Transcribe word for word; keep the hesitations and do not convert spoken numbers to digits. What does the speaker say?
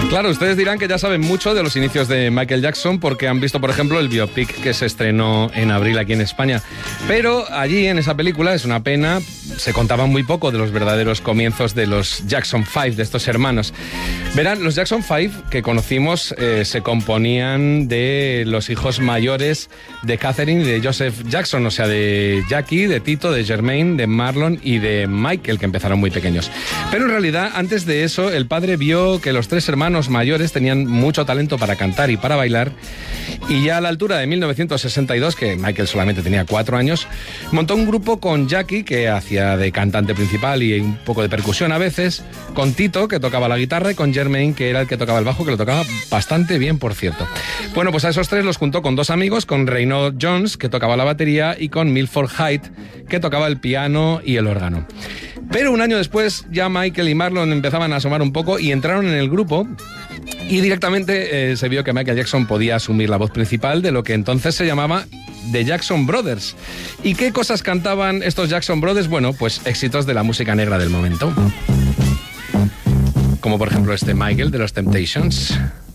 Claro, ustedes dirán que ya saben mucho de los inicios de Michael Jackson porque han visto, por ejemplo, el biopic que se estrenó en abril aquí en España. Pero allí, en esa película, es una pena, se contaba muy poco de los verdaderos comienzos de los Jackson Five, de estos hermanos. Verán, los Jackson Five que conocimos eh, se componían de los hijos mayores de Catherine y de Joseph Jackson, o sea, de Jackie, de Tito, de Jermaine, de Marlon y de Michael, que empezaron muy pequeños. Pero en realidad, antes de eso, el padre vio que los tres hermanos mayores tenían mucho talento para cantar y para bailar, y ya a la altura de mil novecientos sesenta y dos, que Michael solamente tenía cuatro años, montó un grupo con Jackie, que hacía de cantante principal y un poco de percusión a veces, con Tito, que tocaba la guitarra, y con Jermaine, que era el que tocaba el bajo, que lo tocaba bastante bien, por cierto. Bueno, pues a esos tres los juntó con dos amigos, con Reynold Jones, que tocaba la batería, y con Milford Hyde, que tocaba el piano y el órgano. Pero un año después ya Michael y Marlon empezaban a asomar un poco y entraron en el grupo, y directamente eh, se vio que Michael Jackson podía asumir la voz principal de lo que entonces se llamaba The Jackson Brothers. ¿Y qué cosas cantaban estos Jackson Brothers? Bueno, pues éxitos de la música negra del momento. Como por ejemplo este Michael de los Temptations.